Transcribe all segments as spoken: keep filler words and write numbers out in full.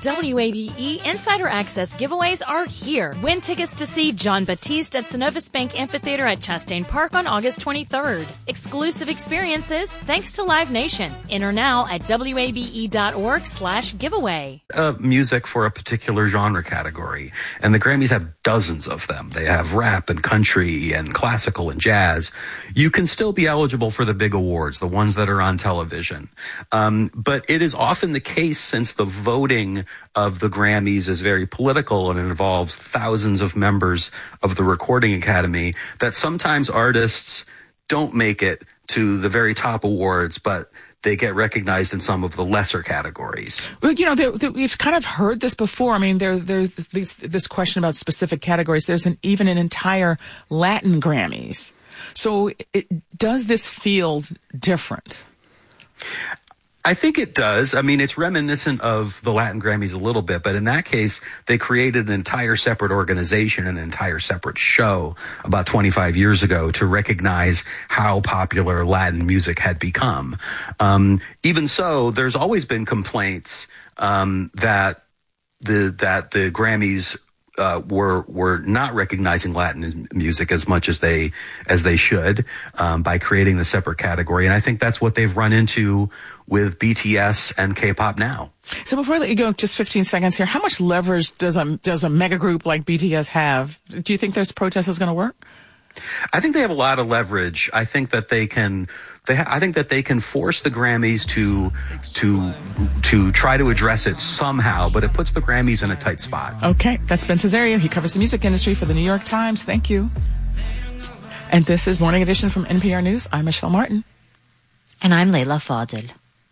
W A B E Insider Access giveaways are here. Win tickets to see John Batiste at Synovus Bank Amphitheater at Chastain Park on August twenty-third. Exclusive experiences thanks to Live Nation. Enter now at W A B E dot org slash giveaway. Uh, music for a particular genre category. And the Grammys have dozens of them. They have rap and country and classical and jazz. You can still be eligible for the big awards, the ones that are on television. Um, but it is often the case, since the voting of the Grammys is very political and it involves thousands of members of the Recording Academy, that sometimes artists don't make it to the very top awards, but they get recognized in some of the lesser categories. Well, you know, there, there, we've kind of heard this before. I mean, there, there's this, this question about specific categories. There's an, even an entire Latin Grammys. So it, does this feel different? I think it does. I mean, it's reminiscent of the Latin Grammys a little bit, but in that case, they created an entire separate organization, an entire separate show about twenty-five years ago to recognize how popular Latin music had become. Um, even so, there's always been complaints um, that the that the Grammys Uh, were were not recognizing Latin music as much as they as they should um, by creating the separate category, and I think that's what they've run into with B T S and K-pop now. So before I let you go, just fifteen seconds here. How much leverage does a does a mega group like B T S have? Do you think this protest is going to work? I think they have a lot of leverage. I think that they can. They ha- I think that they can force the Grammys to to to try to address it somehow, but it puts the Grammys in a tight spot. Okay, that's Ben Cesario. He covers the music industry for the New York Times. Thank you. And this is Morning Edition from N P R News. I'm Michelle Martin. And I'm Leila Fadel.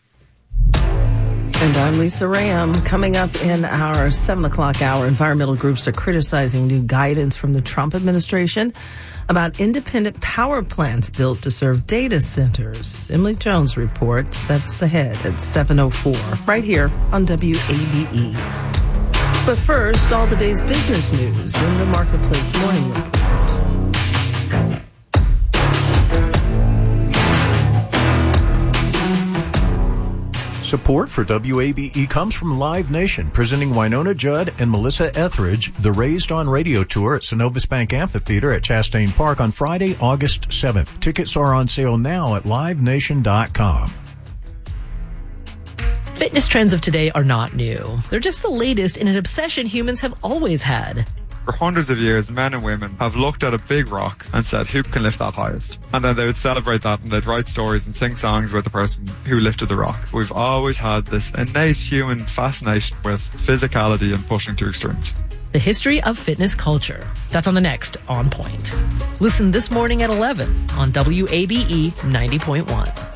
And I'm Lisa Ram. Coming up in our seven o'clock hour, environmental groups are criticizing new guidance from the Trump administration about independent power plants built to serve data centers. Emily Jones reports. That's ahead at seven oh four, right here on W A B E. But first, all the day's business news in the Marketplace Morning Report. Support for W A B E comes from Live Nation, presenting Winona Judd and Melissa Etheridge, the Raised on Radio Tour at Synovus Bank Amphitheater at Chastain Park on Friday, August seventh. Tickets are on sale now at live nation dot com. Fitness trends of today are not new. They're just the latest in an obsession humans have always had. For hundreds of years, men and women have looked at a big rock and said, who can lift that highest? And then they would celebrate that and they'd write stories and sing songs about the person who lifted the rock. We've always had this innate human fascination with physicality and pushing to extremes. The history of fitness culture. That's on the next On Point. Listen this morning at eleven on W A B E ninety point one.